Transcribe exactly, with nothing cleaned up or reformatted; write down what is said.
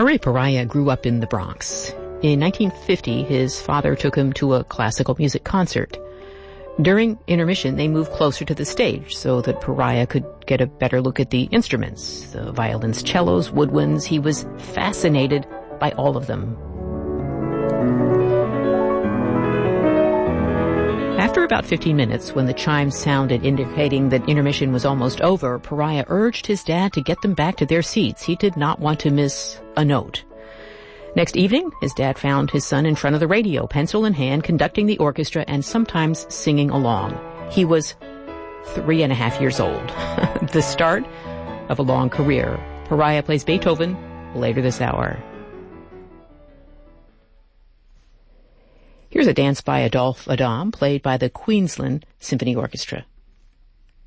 Ray Pariah grew up in the Bronx. In nineteen fifty, his father took him to a classical music concert. During intermission, they moved closer to the stage so that Pariah could get a better look at the instruments, the violins, cellos, woodwinds. He was fascinated by all of them. After about fifteen minutes, when the chimes sounded indicating that intermission was almost over, Pariah urged his dad to get them back to their seats. He did not want to miss a note. Next evening, his dad found his son in front of the radio, pencil in hand, conducting the orchestra and sometimes singing along. He was three and a half years old. The start of a long career. Pariah plays Beethoven later this hour. Here's a dance by Adolphe Adam, played by the Queensland Symphony Orchestra.